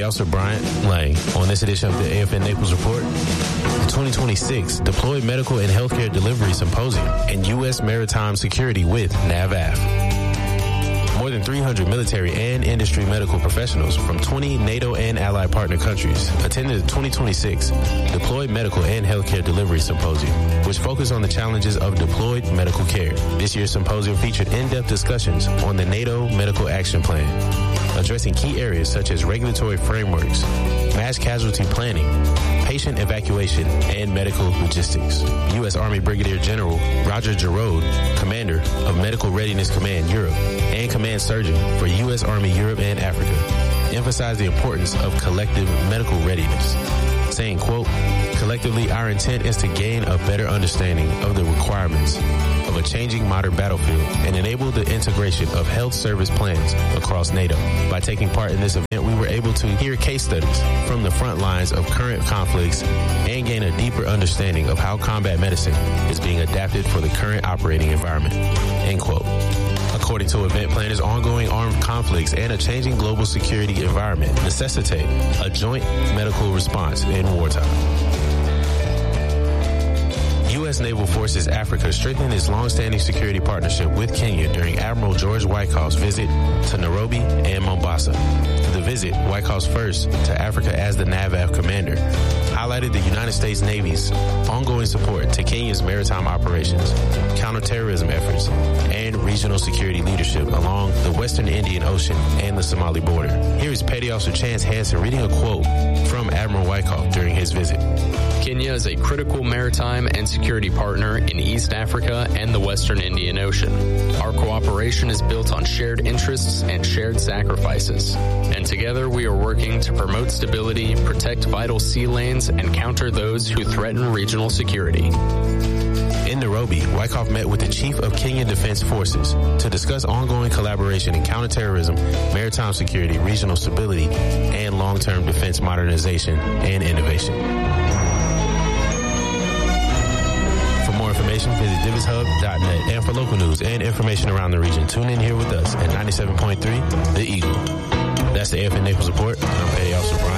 Officer Bryant Lang. On this edition of the AFN Naples Report, the 2026 Deployed Medical and Healthcare Delivery Symposium and U.S. Maritime Security with NAVAF. More than 300 military and industry medical professionals from 20 NATO and allied partner countries attended the 2026 Deployed Medical and Healthcare Delivery Symposium, which focused on the challenges of deployed medical care. This year's symposium featured in-depth discussions on the NATO Medical Action Plan, addressing key areas such as regulatory frameworks, mass casualty planning, patient evacuation, and medical logistics. U.S. Army Brigadier General Roger Giroud, Commander of Medical Readiness Command Europe and Command Surgeon for U.S. Army Europe and Africa, emphasized the importance of collective medical readiness, saying, quote, "Collectively, our intent is to gain a better understanding of the requirements of a changing modern battlefield and enable the integration of health service plans across NATO. By taking part in this event, we were able to hear case studies from the front lines of current conflicts and gain a deeper understanding of how combat medicine is being adapted for the current operating environment," end quote. According to event planners, ongoing armed conflicts and a changing global security environment necessitate a joint medical response in wartime. U.S. Naval Forces Africa strengthened its long-standing security partnership with Kenya during Admiral George Wyckoff's visit to Nairobi and Mombasa. The visit, Wyckoff's first to Africa as the NAVAF commander, highlighted the United States Navy's ongoing support to Kenya's maritime operations, counterterrorism efforts, and regional security leadership along the Western Indian Ocean and the Somali border. Here is Petty Officer Chance Hansen reading a quote from Admiral Wyckoff during his visit. Kenya is a critical maritime and security partner in East Africa and the Western Indian Ocean. Our cooperation is built on shared interests and shared sacrifices, and together we are working to promote stability, protect vital sea lanes, and counter those who threaten regional security. In Nairobi, Wyckoff met with the Chief of Kenyan Defense Forces to discuss ongoing collaboration in counterterrorism, maritime security, regional stability, and long-term defense modernization and innovation. For more information, visit divishub.net. And for local news and information around the region, tune in here with us at 97.3 The Eagle. That's the AFN Naples Report. I'm Petty Officer Brian.